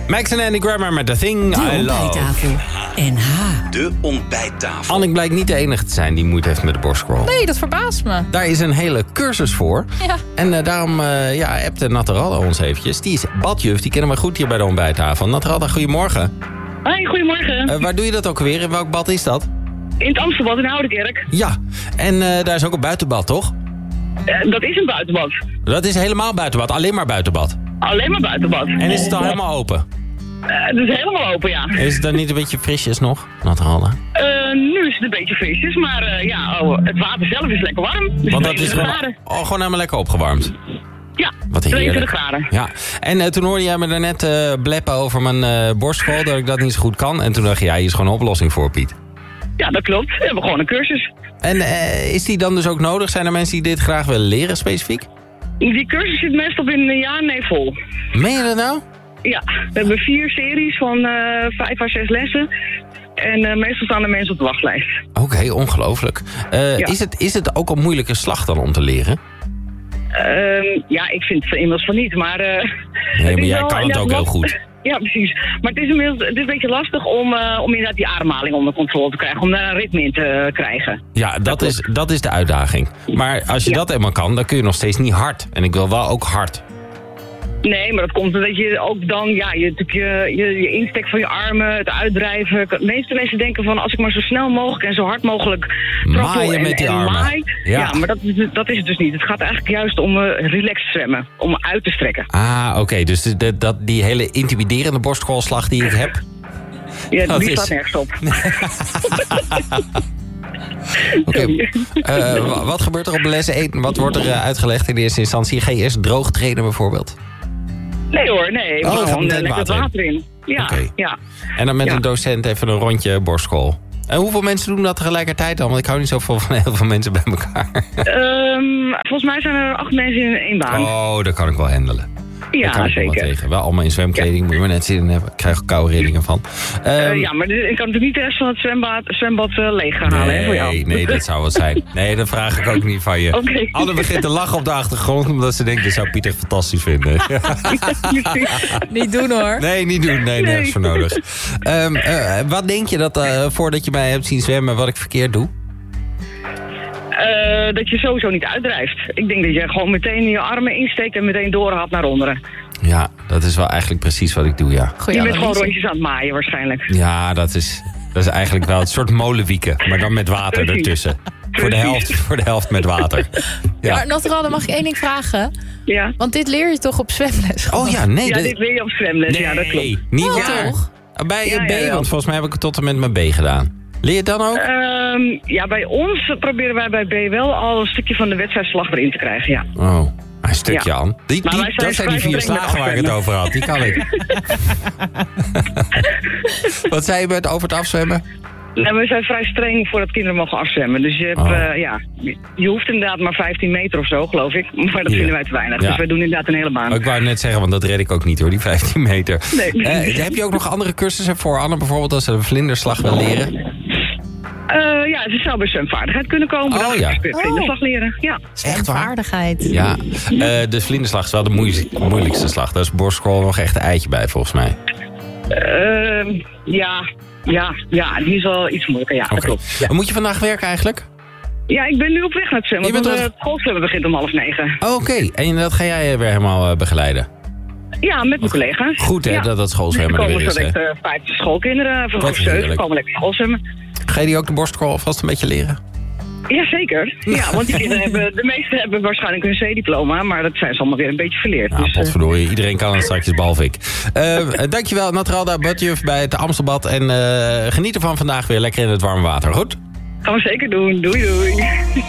Max en Andy Grammer met The Thing De I Love. ontbijttafel. NH. De ontbijttafel. Annick blijkt niet de enige te zijn die moeite heeft met de borstcrawl. Nee, dat verbaast me. Daar is een hele cursus voor. Ja. En daarom appte Nataralda ons eventjes. Die is badjuf, die kennen we goed hier bij de ontbijttafel. Nataralda, goedemorgen. Hoi, goedemorgen. Waar doe je dat ook weer? In welk bad is dat? In het Amsterdam in Oudekerk. Ja, en daar is ook een buitenbad, toch? Dat is een buitenbad. Dat is helemaal buitenbad, alleen maar buitenbad. Alleen maar buitenbad. En is het al helemaal open? Het is helemaal open, ja. Is het dan niet een beetje frisjes nog, Nataralda? Nu is het een beetje frisjes, maar het water zelf is lekker warm. Dus Want dat is 22 graden. gewoon helemaal lekker opgewarmd. Ja, Wat heerlijk. 22 graden. Ja, en toen hoorde jij me daarnet bleppen over mijn borstcrawl, dat ik dat niet zo goed kan. En toen dacht je, ja, hier is gewoon een oplossing voor, Piet. Ja, dat klopt. We hebben gewoon een cursus. En is die dan dus ook nodig? Zijn er mensen die dit graag willen leren, specifiek? Die cursus zit meestal binnen een jaar vol. Meen je dat nou? Ja, we hebben 4 series van 5 à 6 lessen. En meestal staan er mensen op de wachtlijst. Oké, ongelooflijk. Ja. Is het ook een moeilijke slag dan om te leren? Ja, ik vind het inmiddels van niet, maar... Nee, maar jij kan het ook heel goed. Ja, precies. Maar het is een beetje lastig om inderdaad die ademhaling onder controle te krijgen. Om daar een ritme in te krijgen. Ja, dat is de uitdaging. Maar als je dat eenmaal kan, dan kun je nog steeds niet hard. En ik wil wel ook hard. Nee, maar dat komt omdat je ook dan, ja, je instek van je armen, het uitdrijven. De meeste mensen denken van, als ik maar zo snel mogelijk en zo hard mogelijk Maaien met die armen. maai. Ja. Ja, maar dat is het dus niet. Het gaat eigenlijk juist om relaxed zwemmen, om uit te strekken. Ah, oké. Dus die hele intimiderende borstcrawlslag die ik heb... Ja, dat die is- staat nergens op. Oké. Wat gebeurt er op les 1? Wat wordt er uitgelegd in eerste instantie? Ga je eerst droog trainen bijvoorbeeld? Nee hoor, nee. Oh, Gewoon meteen lekker het water in. Ja, Oké. ja. En dan met Ja. een docent even een rondje borstcrawl. En hoeveel mensen doen dat tegelijkertijd dan? Want ik hou niet zoveel van heel veel mensen bij elkaar. Volgens mij zijn er 8 mensen in 1 baan. Oh, dat kan ik wel handelen. Daar ja, kan ik wel wat zeker. tegen. Wel allemaal in zwemkleding, moet je maar net zin in hebben. Ik krijg ook koude rillingen van. Ja, maar ik kan natuurlijk niet de rest van het zwembad leeg gaan halen hè, voor jou. Nee, dat zou wat zijn. Nee, dat vraag ik ook niet van je. Oké. Anne begint te lachen op de achtergrond, omdat ze denkt, dat zou Pieter fantastisch vinden. Niet doen hoor. Nee, niet doen. Nee, nergens voor nodig. Wat denk je dat voordat je mij hebt zien zwemmen, wat ik verkeerd doe? Dat je sowieso niet uitdrijft. Ik denk dat je gewoon meteen je armen insteekt en meteen doorhaalt naar onderen. Ja, dat is wel eigenlijk precies wat ik doe, ja. Goeie Je bent gewoon analyse. rondjes aan het maaien waarschijnlijk. Ja, dat is eigenlijk wel het soort molenwieken, maar dan met water Precies. ertussen. Voor de helft met water. Ja. Maar Nataralda, mag ik 1 ding vragen? Ja. Want dit leer je toch op zwemles? Oh ja, nee. Ja, dit leer je op zwemles. Ja, dat klopt. Niet Oh, waar. toch? Bij Ja, B, ja. want volgens mij heb ik het tot en met mijn B gedaan. Leer je het dan ook? Ja, bij ons proberen wij bij B wel al een stukje van de wedstrijdslag erin te krijgen, ja. Oh, een stukje Ja. aan. Maar wij zijn Dat zijn die 4 vrij streng slagen waar ik het met over had. Die kan ik. Wat zei je met over het afzwemmen? Nou, we zijn vrij streng voordat kinderen mogen afzwemmen. Dus je hebt, je hoeft inderdaad maar 15 meter of zo, geloof ik. Maar dat Ja. vinden wij te weinig. Ja. Dus wij doen inderdaad een hele baan. Ik wou net zeggen, want dat red ik ook niet hoor, die 15 meter. Nee. Heb je ook nog andere cursussen voor Anne? Bijvoorbeeld als ze de vlinderslag wil leren? Ja, ze zou bij zwemvaardigheid kunnen komen. Oh, Dan ja. kun je vlinderslag leren. Ja. Echt waar? Vaardigheid. Ja, de vlinderslag is wel de moeilijkste slag. Daar is borstcrawl nog echt een eitje bij, volgens mij. Ja, die is wel iets moeilijker. Ja, dat Oké. klopt. Ja. Moet je vandaag werken eigenlijk? Ja, ik ben nu op weg naar het zwemmen. Je bent Want op- het schoolzwemmen begint om 8:30. Oké, en dat ga jij weer helemaal begeleiden? Ja, met mijn collega's. Goed hè, Ja. dat schoolzwemmen Er er weer komen is. zo Hè? direct 5 schoolkinderen van Wat groep 7 heerlijk. komen lekker schoolzwemmen. Ga je die ook de borstcrawl alvast een beetje leren? Jazeker. Ja, want die kinderen de meeste hebben waarschijnlijk een C-diploma, maar dat zijn ze allemaal weer een beetje verleerd. Nou, Dus, potverdorie, iedereen kan het straks behalve ik. Dankjewel, Nataralda Badjuf bij het Amstelbad. En geniet ervan vandaag weer lekker in het warme water, goed? gaan we zeker doen. Doei doei.